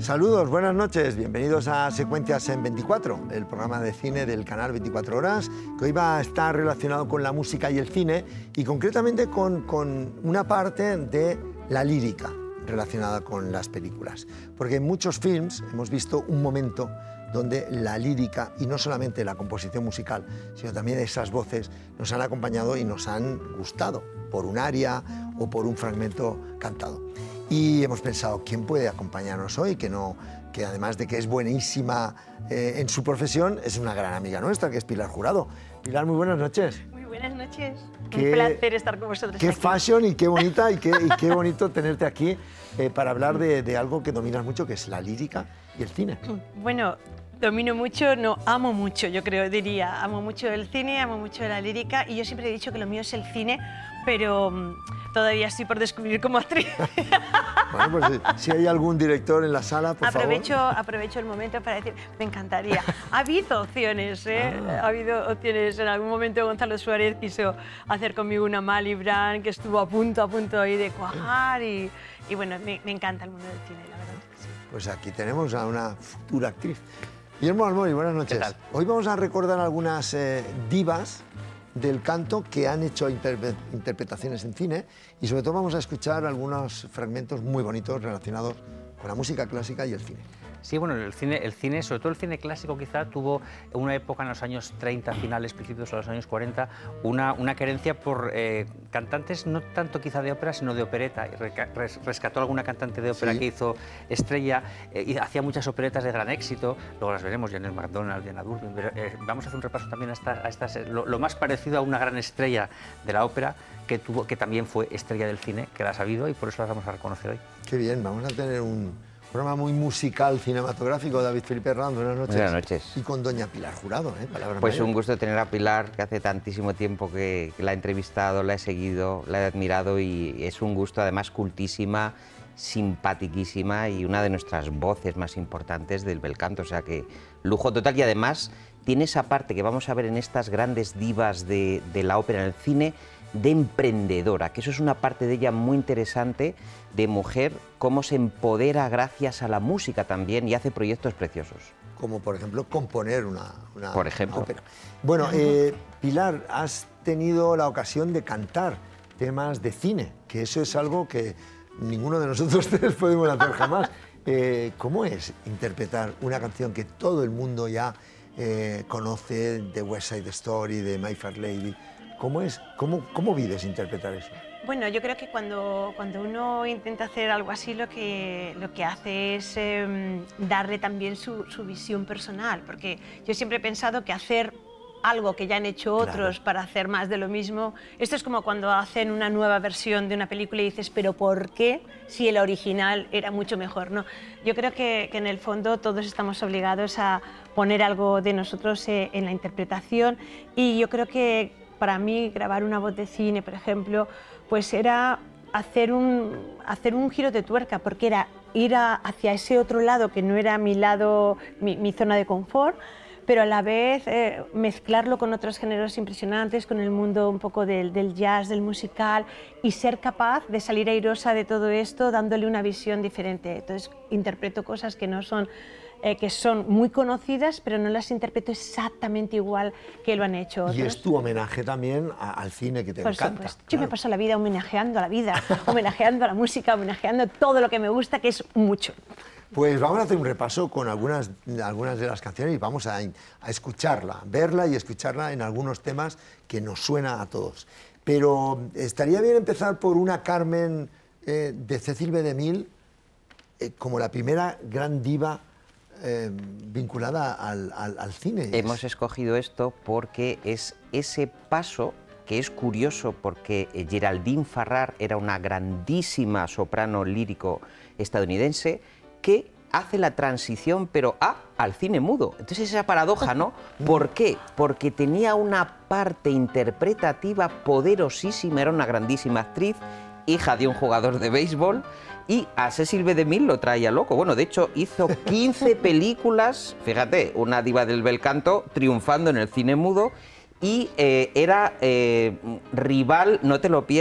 Saludos, buenas noches, bienvenidos a Secuencias en 24, el programa de cine del canal 24 Horas, que hoy va a estar relacionado con la música y el cine, y concretamente con una parte de la lírica relacionada con las películas. Porque en muchos films hemos visto un momento donde la lírica, y no solamente la composición musical, sino también esas voces, nos han acompañado y nos han gustado por un aria o por un fragmento cantado. Y hemos pensado, ¿quién puede acompañarnos hoy? Que además de que es buenísima en su profesión, es una gran amiga nuestra, que es Pilar Jurado. Pilar, muy buenas noches. Muy buenas noches. Un placer estar con vosotros. Qué fashion y qué bonita y qué bonito tenerte aquí para hablar de algo que dominas mucho, que es la lírica y el cine. Bueno, domino mucho, no, amo mucho, yo creo, diría. Amo mucho el cine, amo mucho la lírica, y yo siempre he dicho que lo mío es el cine, pero todavía estoy por descubrir como actriz. Bueno, pues si hay algún director en la sala, por favor. Aprovecho el momento para decir, me encantaría. Ha habido opciones, Ha habido opciones. En algún momento Gonzalo Suárez quiso hacer conmigo una Mali Brand, que estuvo a punto ahí de cuajar, y bueno, me encanta el mundo del cine, la verdad que sí. Pues aquí tenemos a una futura actriz. Guillermo Almori, buenas noches. ¿Qué tal? Hoy vamos a recordar algunas divas del canto que han hecho interpretaciones en cine, y sobre todo vamos a escuchar algunos fragmentos muy bonitos relacionados con la música clásica y el cine. Sí, bueno, el cine, sobre todo el cine clásico, quizá tuvo una época en los años 30, finales, principios de los años 40, una querencia por cantantes, no tanto quizá de ópera, sino de opereta. Rescató alguna cantante de ópera, sí, que hizo estrella, y hacía muchas operetas de gran éxito. Luego las veremos, Janelle McDonald, Diana Durbin. Vamos a hacer un repaso también a estas, lo más parecido a una gran estrella de la ópera, que también fue estrella del cine, que la ha sabido, y por eso las vamos a reconocer hoy. Qué bien, vamos a tener un programa muy musical, cinematográfico. David Felipe Herranz, buenas noches. Buenas noches. Y con doña Pilar Jurado, palabra Pues mayor. un gusto tener a Pilar, que hace tantísimo tiempo que la he entrevistado, la he seguido, la he admirado, y es un gusto, además cultísima, simpatiquísima y una de nuestras voces más importantes del bel canto, o sea que lujo total. Y además tiene esa parte que vamos a ver en estas grandes divas de la ópera en el cine, de emprendedora, que eso es una parte de ella muy interesante, de mujer, cómo se empodera gracias a la música también y hace proyectos preciosos. Como por ejemplo componer una por ejemplo. ópera. Bueno, Pilar, has tenido la ocasión de cantar temas de cine, que eso es algo que ninguno de nosotros tres podemos hacer jamás. ¿Cómo es interpretar una canción que todo el mundo ya conoce, de West Side Story, de My Fair Lady? ¿Cómo vives interpretar eso? Bueno, yo creo que cuando uno intenta hacer algo así, lo que hace es darle también su visión personal, porque yo siempre he pensado que hacer algo que ya han hecho otros, claro, para hacer más de lo mismo, esto es como cuando hacen una nueva versión de una película y dices, ¿pero por qué si el original era mucho mejor? ¿No? Yo creo que en el fondo todos estamos obligados a poner algo de nosotros en la interpretación, y yo creo que para mí grabar una voz de cine, por ejemplo, pues era hacer un giro de tuerca, porque era ir hacia ese otro lado que no era mi lado, mi zona de confort, pero a la vez mezclarlo con otros géneros impresionantes, con el mundo un poco del jazz, del musical, y ser capaz de salir airosa de todo esto dándole una visión diferente. Entonces interpreto cosas que no son que son muy conocidas, pero no las interpreto exactamente igual que lo han hecho otros. Y es tu homenaje también al cine, que te por encanta. Supuesto. Yo me paso la vida homenajeando a la vida, homenajeando a la música, homenajeando todo lo que me gusta, que es mucho. Pues vamos a hacer un repaso con algunas de las canciones, y vamos a escucharla, verla y escucharla en algunos temas que nos suena a todos. Pero estaría bien empezar por una Carmen de Cécile B. DeMille, como la primera gran diva vinculada al cine. Hemos escogido esto porque es ese paso que es curioso, porque Geraldine Farrar era una grandísima soprano lírico estadounidense que hace la transición, pero al cine mudo. Entonces esa paradoja, ¿no? ¿Por qué? Porque tenía una parte interpretativa poderosísima, era una grandísima actriz, hija de un jugador de béisbol, y a Cécile B. DeMille lo traía loco. Bueno, de hecho, hizo 15 películas, fíjate, una diva del bel canto, triunfando en el cine mudo, y era rival, no te lo pierdas,